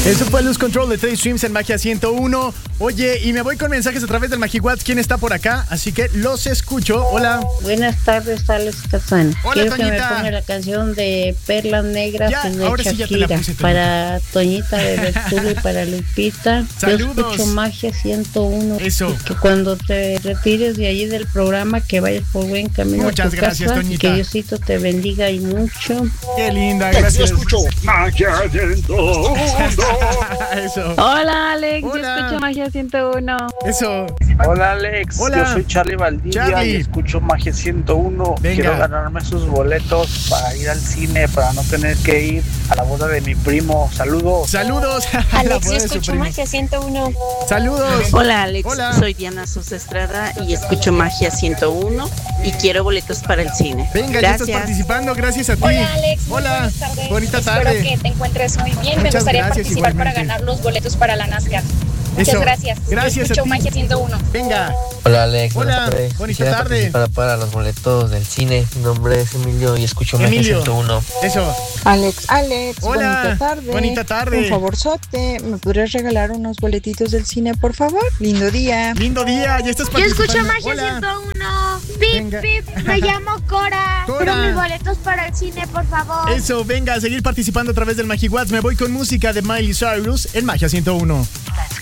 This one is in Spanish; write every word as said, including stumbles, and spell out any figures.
Eso fue Lose Control de Trey Streams en Magia ciento uno. Oye, y me voy con mensajes a través del MagiWhatsapp. ¿Quién está por acá? Así que los escucho. Hola. Buenas tardes, Alex Kazan. Hola, Quiero Toñita. que me ponga la canción de Perlas Negras Ya, de ahora sí ya te la Shakira. puse, Toñita. Para Toñita de Vertulo y para Lupita. Saludos. Yo escucho Magia ciento uno. Eso. Y que cuando te retires de allí del programa, que vayas por buen camino Muchas a tu gracias, casa. Toñita. Que Diosito te bendiga y mucho. Qué linda, gracias. Yo escucho Magia ciento uno. Eso. Hola Alex, Hola. yo escucho Magia ciento uno. Eso. Hola Alex, Hola. yo soy Charlie Valdivia Charlie. y escucho Magia ciento uno. Venga. Quiero ganarme esos boletos para ir al cine, para no tener que ir a la boda de mi primo. Saludos. Saludos. La Alex, yo boda de su escucho primo. Magia ciento uno. Saludos. Hola Alex, Hola. soy Diana Sosa Estrada y escucho Magia ciento uno y quiero boletos para el cine. Venga, ya estás Gracias. participando, gracias a ti. Hola Alex, muy Hola. buenas tardes. Bonita Espero tarde. que te encuentres muy bien. Me Muchas gustaría gracias, participar para igualmente. ganar los boletos para la NASCAR. Muchas Eso. gracias. Gracias Yo a escucho ti. Magia ciento uno. Venga. Hola Alex, Hola, buenas tardes. bonita Quisiera tarde. participar para los boletos del cine. Mi nombre es Emilio y escucho Magia Emilio. ciento uno. Eso. Alex, Alex, Hola. bonita tarde. Bonita tarde. Un favorzote, ¿me podrías regalar unos boletitos del cine, por favor? Lindo día. Lindo día, ya estás Yo participando. escucho Magia Hola. ciento uno. Pip, Venga. pip, me llamo Cora. Cora. Quiero mis boletos para el cine, por favor. Eso, venga a seguir participando a través del MagiWhatsapp. Me voy con música de Miley Cyrus en Magia ciento uno.